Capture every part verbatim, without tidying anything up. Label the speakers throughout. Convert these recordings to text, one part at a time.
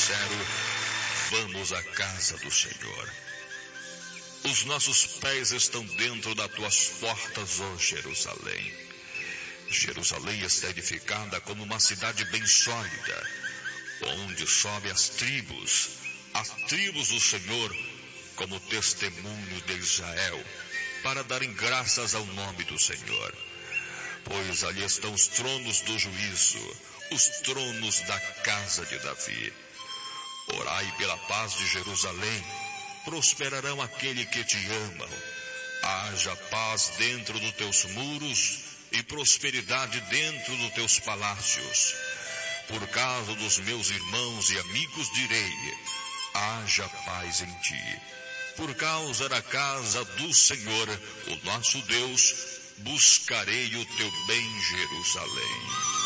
Speaker 1: sincero, vamos à casa do Senhor. Os nossos pés estão dentro das tuas portas, ó Jerusalém. Jerusalém está edificada como uma cidade bem sólida, onde sobe as tribos, as tribos do Senhor, como testemunho de Israel, para darem graças ao nome do Senhor. Pois ali estão os tronos do juízo, os tronos da casa de Davi. Orai pela paz de Jerusalém, prosperarão aquele que te amam. Haja paz dentro dos teus muros e prosperidade dentro dos teus palácios. Por causa dos meus irmãos e amigos direi, haja paz em ti. Por causa da casa do Senhor, o nosso Deus, buscarei o teu bem, Jerusalém.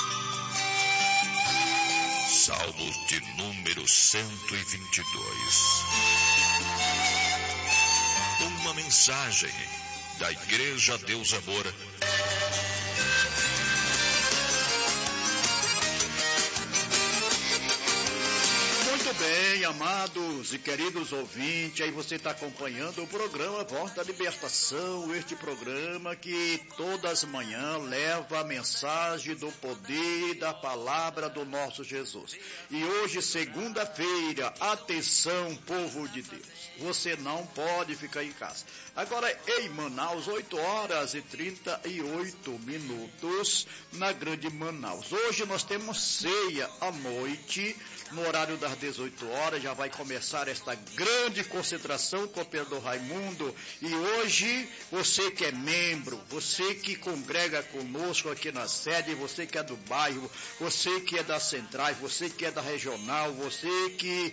Speaker 1: Salmos de número cento e vinte e dois. Uma mensagem da Igreja Deus Amor.
Speaker 2: Muito bem, amados e queridos ouvintes, aí você está acompanhando o programa Voz da Libertação, este programa que todas as manhãs leva a mensagem do poder e da palavra do nosso Jesus. E hoje, segunda-feira, atenção, povo de Deus, você não pode ficar em casa. Agora, em Manaus, oito horas e trinta e oito minutos, na Grande Manaus. Hoje nós temos ceia à noite, no horário das dezoito horas, já vai começar esta grande concentração com o Pedro Raimundo. E hoje, você que é membro, você que congrega conosco aqui na sede, você que é do bairro, você que é da centrais, você que é da regional, você que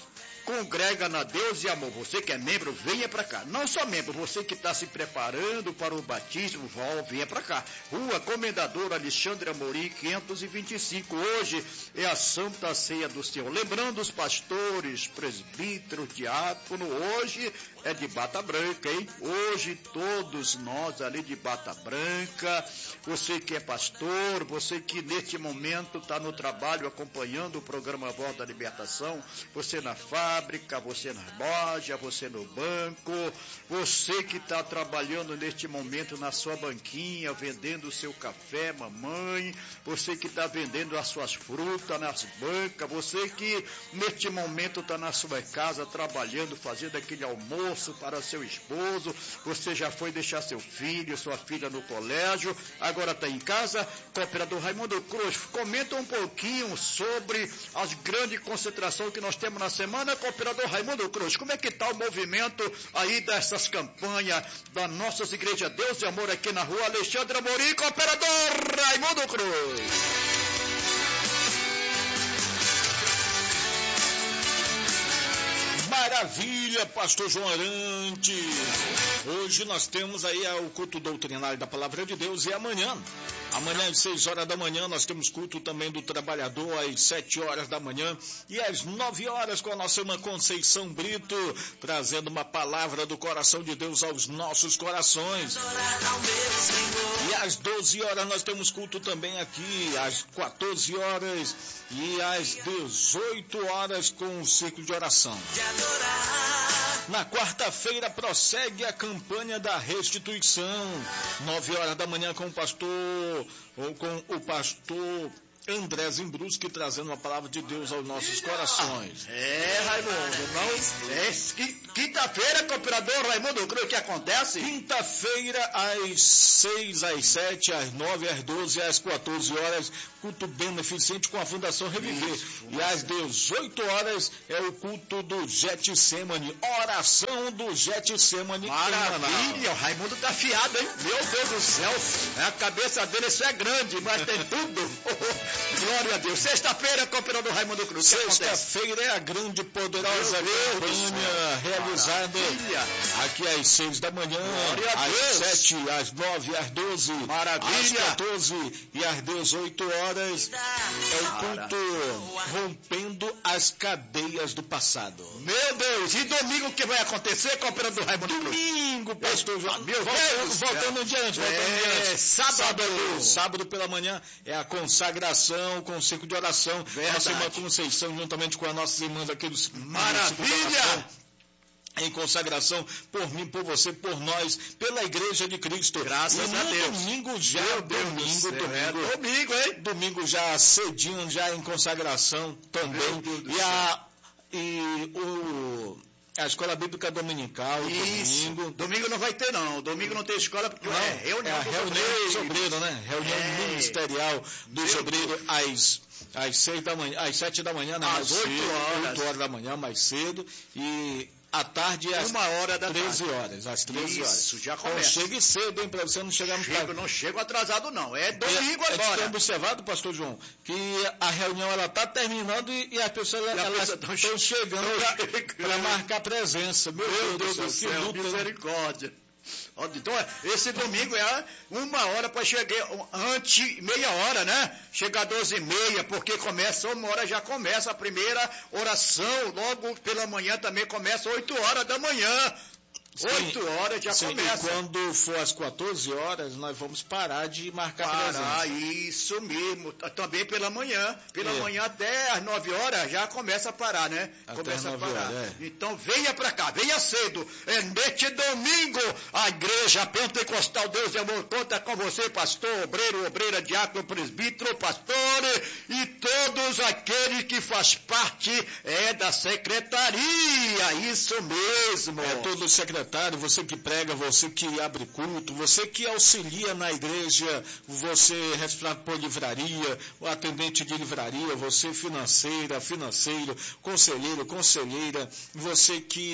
Speaker 2: congrega na Deus e Amor, você que é membro, venha para cá. Não só membro, você que está se preparando para o batismo, venha para cá. Rua Comendador Alexandre Amorim, quinhentos e vinte e cinco. Hoje é a Santa Ceia do Senhor. Lembrando os pastores, presbíteros, diácono, hoje é de bata branca, hein? Hoje todos nós ali de bata branca, você que é pastor, você que neste momento está no trabalho acompanhando o programa Voz da Libertação, você na fábrica, você na loja, você no banco, você que está trabalhando neste momento na sua banquinha, vendendo o seu café, mamãe, você que está vendendo as suas frutas nas bancas, você que neste momento está na sua casa trabalhando, fazendo aquele almoço para seu esposo, você já foi deixar seu filho, sua filha no colégio, agora está em casa. Cooperador Raimundo Cruz, comenta um pouquinho sobre as grandes concentrações que nós temos na semana. Cooperador Raimundo Cruz, como é que está o movimento aí dessas campanhas das nossas igrejas Deus e Amor aqui na rua Alexandre Amorim? Cooperador Raimundo Cruz.
Speaker 3: Maravilha, pastor João Arante. Hoje nós temos aí o culto doutrinário da Palavra de Deus e amanhã, amanhã às seis horas da manhã nós temos culto também do trabalhador às sete horas da manhã e às nove horas com a nossa irmã Conceição Brito, trazendo uma palavra do coração de Deus aos nossos corações. E às doze horas nós temos culto também aqui, às quatorze horas e às dezoito horas com o círculo de oração. Na quarta-feira prossegue a campanha da restituição, nove horas da manhã com o pastor, ou com o pastor André Zimbruski, trazendo uma palavra de Deus aos nossos corações.
Speaker 2: É, Raimundo, não é quinta-feira, cooperador Raimundo Cruz, o que acontece?
Speaker 3: Quinta-feira, às seis, às sete, às nove, às doze, às quatorze horas, culto beneficente com a Fundação Reviver. Isso, e às dezoito horas é o culto do Getsemane, oração do Getsemane.
Speaker 2: Maravilha, o Raimundo tá afiado, hein? Meu Deus do céu, a cabeça dele isso é grande, mas tem tudo. Glória a Deus. Sexta-feira, cooperador Raimundo Cruz.
Speaker 3: Sexta-feira é a grande poderosa campanha realizada aqui às seis da manhã, às sete, às nove, às doze, às quatorze e às dezoito horas. É o culto rompendo as cadeias do passado.
Speaker 2: Meu Deus, e domingo o que vai acontecer com a Opera do Raimundo Cruz?
Speaker 3: Domingo, pastor João.
Speaker 2: Meu
Speaker 3: voltando,
Speaker 2: Deus
Speaker 3: voltando adiante, voltando
Speaker 2: é,
Speaker 3: adiante.
Speaker 2: Sábado.
Speaker 3: sábado. Sábado pela manhã é a consagração com o ciclo de oração.
Speaker 2: Verdade.
Speaker 3: Nossa irmã Conceição, juntamente com as nossas irmãs aqui do
Speaker 2: Maravilha!
Speaker 3: Em consagração por mim, por você, por nós, pela Igreja de Cristo.
Speaker 2: Graças
Speaker 3: e
Speaker 2: a Deus.
Speaker 3: domingo já,
Speaker 2: Meu
Speaker 3: domingo,
Speaker 2: Deus
Speaker 3: domingo,
Speaker 2: é domingo, hein?
Speaker 3: Domingo já cedinho, já em consagração também. E a e o a Escola Bíblica Dominical,
Speaker 2: Isso.
Speaker 3: domingo.
Speaker 2: Domingo não vai ter, não. Domingo não tem escola, porque
Speaker 3: não,
Speaker 2: é reunião
Speaker 3: é a
Speaker 2: dos
Speaker 3: reunião
Speaker 2: obreiros.
Speaker 3: dos obreiros, né? Reunião
Speaker 2: É.
Speaker 3: ministerial dos
Speaker 2: Meu
Speaker 3: obreiros às, às seis da manhã, às sete da manhã, né?
Speaker 2: Às
Speaker 3: mais
Speaker 2: oito
Speaker 3: cedo,
Speaker 2: horas.
Speaker 3: oito horas da manhã, mais cedo. E à tarde às
Speaker 2: Uma hora da
Speaker 3: treze
Speaker 2: tarde.
Speaker 3: horas, às treze horas.
Speaker 2: Isso, já
Speaker 3: Então
Speaker 2: começa.
Speaker 3: chegue cedo, hein, para você não chegar no
Speaker 2: Chego, não chego atrasado, não. É domingo
Speaker 3: é,
Speaker 2: agora.
Speaker 3: É observado, pastor João, que a reunião ela está terminando e, e as pessoas
Speaker 2: E a
Speaker 3: elas
Speaker 2: pessoa
Speaker 3: estão
Speaker 2: tão
Speaker 3: chegando para marcar presença. Meu,
Speaker 2: Meu
Speaker 3: Deus,
Speaker 2: Deus do
Speaker 3: que
Speaker 2: céu,
Speaker 3: luta, né?
Speaker 2: misericórdia. Ó, então, esse domingo é uma hora para chegar, antes, meia hora, né? Chega às doze e meia, porque começa, uma hora já começa a primeira oração, logo pela manhã também começa oito horas da manhã. Oito horas já
Speaker 3: sim,
Speaker 2: começa.
Speaker 3: E quando for às quatorze horas, nós vamos parar de marcar
Speaker 2: Parar,
Speaker 3: presença.
Speaker 2: isso mesmo. Também pela manhã. Pela
Speaker 3: É.
Speaker 2: manhã até às nove horas já começa a parar, né?
Speaker 3: Até
Speaker 2: começa a
Speaker 3: nove
Speaker 2: parar.
Speaker 3: horas, é.
Speaker 2: Então venha pra cá, venha cedo. É neste domingo, a igreja pentecostal Deus é Amor conta com você, pastor, obreiro, obreira, diácono, presbítero, pastor e todos aqueles que faz parte é da secretaria. Isso mesmo.
Speaker 3: É todo o secretário, você que prega, você que abre culto, você que auxilia na igreja, você responsável por livraria, o atendente de livraria, você financeira, financeiro, conselheiro, conselheira, você que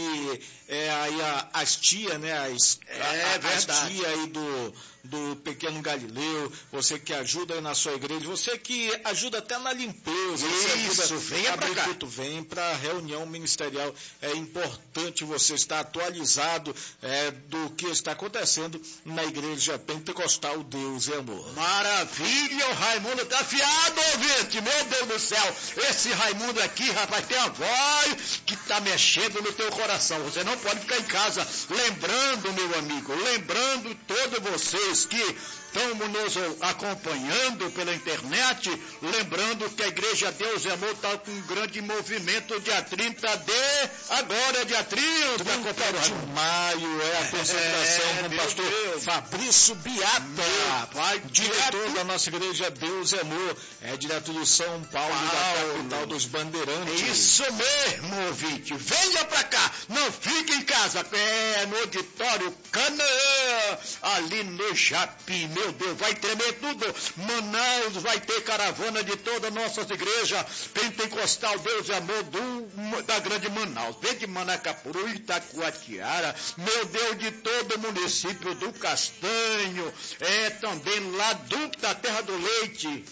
Speaker 3: é aí a, as tia, né, as,
Speaker 2: É
Speaker 3: a, a,
Speaker 2: verdade.
Speaker 3: as tia aí do, do pequeno Galileu, você que ajuda aí na sua igreja, você que ajuda até na limpeza, você
Speaker 2: Isso,
Speaker 3: ajuda
Speaker 2: venha
Speaker 3: a
Speaker 2: pra
Speaker 3: abrir
Speaker 2: cá.
Speaker 3: culto, vem para a reunião ministerial. É importante você estar atualizado é, do que está acontecendo na igreja pentecostal Deus é Amor.
Speaker 2: Maravilha, o Raimundo tá afiado, ouvinte, meu Deus do céu. Esse Raimundo aqui, rapaz, tem uma voz que tá mexendo no teu coração. Você não pode ficar em casa. Lembrando, meu amigo, lembrando todos vocês que estão nos acompanhando pela internet, lembrando que a Igreja Deus é Amor está com um grande movimento dia trinta de... Agora, dia trinta,
Speaker 3: trinta de maio é a consagração
Speaker 2: É,
Speaker 3: com o
Speaker 2: meu
Speaker 3: pastor
Speaker 2: Deus.
Speaker 3: Fabrício Biata,
Speaker 2: Meu pai,
Speaker 3: diretor
Speaker 2: direto-
Speaker 3: da nossa igreja Deus é Amor, é direto de São Paulo,
Speaker 2: Paulo.
Speaker 3: da capital dos bandeirantes.
Speaker 2: Isso mesmo, ouvinte. Venha pra cá. Não fique em casa. É no auditório Canaã, ali no Japi. Meu Deus, vai tremer tudo. Manaus vai ter caravana de todas as nossas igrejas. Pentecostal Deus e Amor do, da grande Manaus. Vem de Manacapuru, Itacoatiara. Meu Deus, de todo o município do Castanho. É também lá do, da Terra do Leite.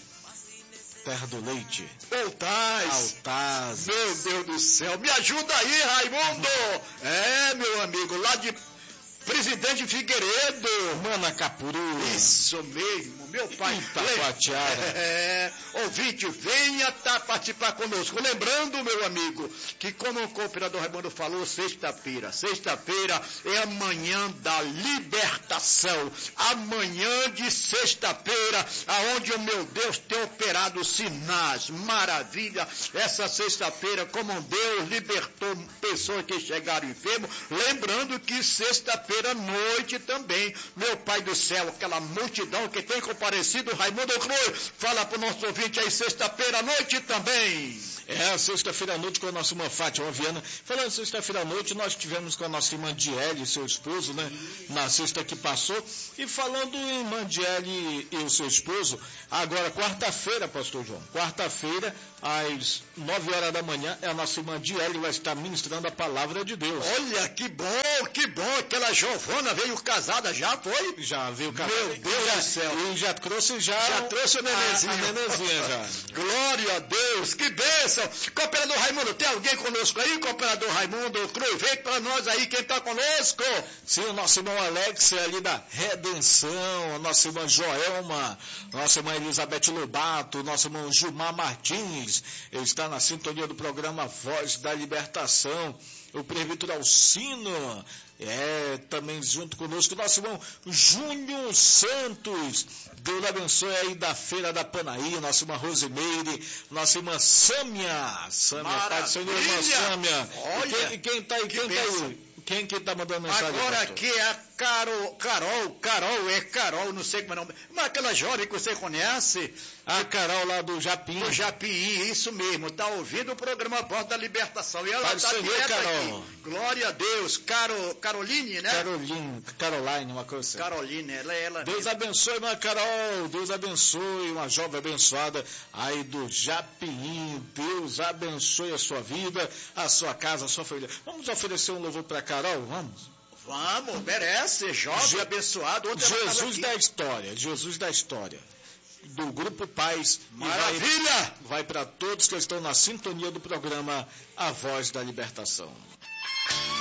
Speaker 3: Terra do Leite.
Speaker 2: Altais.
Speaker 3: Altaz.
Speaker 2: Meu Deus do céu, me ajuda aí, Raimundo! É, meu amigo, lá de Presidente Figueiredo.
Speaker 3: Manacapuru.
Speaker 2: Isso mesmo, meu pai.
Speaker 3: Itacoatiara.
Speaker 2: É, ouvinte, venha tá, participar conosco. Lembrando, meu amigo, que como o cooperador Raimundo falou, sexta-feira. Sexta-feira é amanhã da libertação. Amanhã de sexta-feira, aonde o meu Deus tem operado sinais. Maravilha. Essa sexta-feira, como Deus libertou pessoas que chegaram enfermos. Lembrando que sexta-feira à noite também, meu Pai do céu, aquela multidão que tem comparecido, Raimundo Cruz, fala para o nosso ouvinte aí, sexta-feira à noite também.
Speaker 3: É, sexta-feira à noite com a nossa irmã Fátima Viana. Falando sexta-feira à noite, nós tivemos com a nossa irmã Diele e seu esposo, né? Na sexta que passou. E falando em irmã Diele e o seu esposo, agora quarta-feira, pastor João, quarta-feira, às nove horas da manhã, a nossa irmã Diele vai estar ministrando a palavra de Deus.
Speaker 2: Olha, que bom, que bom, aquela Giovana veio casada já, foi?
Speaker 3: Já veio casada.
Speaker 2: Meu Deus
Speaker 3: já,
Speaker 2: do céu.
Speaker 3: E já trouxe já...
Speaker 2: Já trouxe o nenenzinho.
Speaker 3: A, a nenenzinha já.
Speaker 2: Glória a Deus, que bênção. bênção. Cooperador Raimundo, tem alguém conosco aí? Cooperador Raimundo Cruz, vem para nós aí, quem está conosco?
Speaker 3: Sim, o nosso irmão Alex é ali da Redenção, a nossa irmã Joelma, nossa irmã Elizabeth Lobato, nosso irmão Gilmar Martins, ele está na sintonia do programa Voz da Libertação. O presbítero Alcino, é, também junto conosco, nosso irmão Júnior Santos, Deus abençoe aí da Feira da Panaí, nossa irmã Rosimeire, nossa irmã Sâmia, Sâmia, Pai do Senhor, irmã Sâmia.
Speaker 2: Olha,
Speaker 3: e quem está aí, quem está aí? Quem que tá mandando mensagem?
Speaker 2: Agora aqui é a Carol, Carol, Carol, é Carol, não sei como é o nome. Mas aquela jovem que você conhece.
Speaker 3: A Carol lá do Japim.
Speaker 2: Do Japim, isso mesmo. Tá ouvindo o programa Voz da Libertação. E ela
Speaker 3: Pode
Speaker 2: tá
Speaker 3: ser,
Speaker 2: direta
Speaker 3: Carol.
Speaker 2: aqui. Glória a Deus. Caro, Caroline, né?
Speaker 3: Caroline, Caroline, uma coisa assim.
Speaker 2: Caroline, ela é ela.
Speaker 3: Deus abençoe, irmã Carol. Deus abençoe, uma jovem abençoada aí do Japim. Deus abençoe a sua vida, a sua casa, a sua família. Vamos oferecer um louvor para Carol? Vamos?
Speaker 2: Vamos, merece, jovem, Je abençoado. Ontem
Speaker 3: Jesus da história, Jesus da história, do Grupo Paz.
Speaker 2: Maravilha!
Speaker 3: Vai, vai para todos que estão na sintonia do programa A Voz da Libertação.